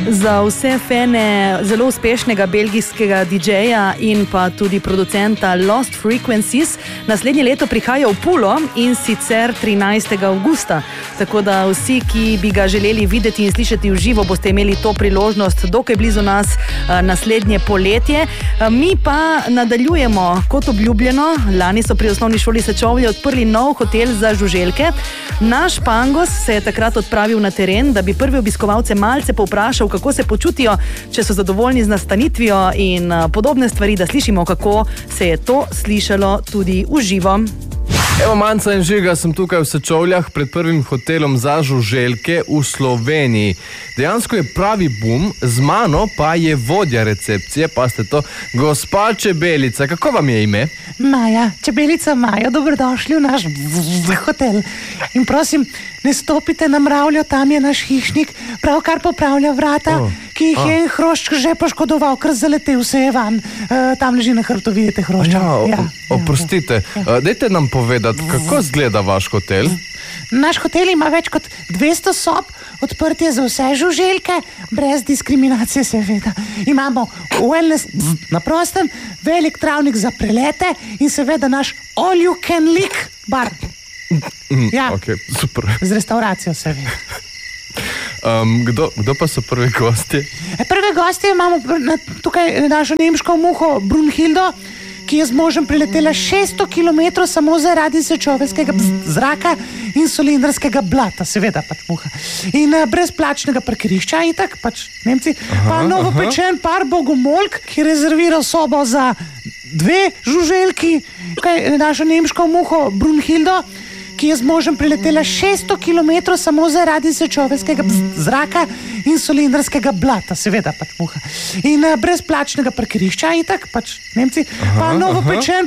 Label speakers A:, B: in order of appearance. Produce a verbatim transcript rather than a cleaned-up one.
A: Za vse fane zelo uspešnega belgijskega didžeja in pa tudi producenta Lost Frequencies naslednje leto prihaja v Pulo in sicer trinajstega avgusta. Tako da vsi, ki bi ga želeli videti in slišati v živo, boste imeli to priložnost dokaj blizu nas naslednje poletje. Mi pa nadaljujemo kot obljubljeno. Lani so pri osnovni šoli Sečovlje odprli nov hotel za žuželke. Naš Pangos se je takrat odpravil na teren, da bi prvi obiskovalce malce povprašal, kako se počutijo, če so zadovoljni z nastanitvijo in podobne stvari, da slišimo, kako se je to slišalo tudi v živo.
B: Evo, Manca in Žiga, sem tukaj v Sečovljah pred prvim hotelom za žuželke v Sloveniji. Dejansko je pravi bum, z mano pa je vodja recepcije, pa ste to, gospa Čebelica. Kako vam je ime?
C: Maja, Čebelica Maja, dobrodošli v naš hotel. In prosim, ne stopite na mravljo, tam je naš hišnik, pravkar popravlja vrata, oh, ki jih ah. je en hrošč že poškodoval, ker zaletel se je van. E, tam leži na hrbtu, vidite hrošča.
B: Ja,
C: ja,
B: oprostite, ja, ja. Dajte nam povedati, kako izgleda vaš hotel?
C: Naš hotel ima več kot dvesto sob, odprt je za vse žuželke, brez diskriminacije seveda. Imamo wellness na prostem, velik travnik za prelete in seveda naš all you can lick bar. Ja,
B: okay, super.
C: Z restauracijo seveda.
B: Um, kdo, kdo pa so prvi gosti?
C: Prve gosti imamo na, tukaj našo nemško muho Brunhildo, ki je z možem priletela šeststo kilometrov samo zaradi sečoveljskega zraka in solindarskega blata, seveda pač muha. In uh, brezplačnega parkirišča, itak, pač Nemci. Aha, pa novopečen par bogomolk, ki rezervira sobo za dve žuželki, tukaj našo nemško muho Brunhildo, ki je z možem priletela šeststo kilometrov samo zaradi sečoveljskega zraka in solindarskega blata, seveda pač muha. In uh, brezplačnega parkirišča, itak, pač Nemci. Aha, pa novopečen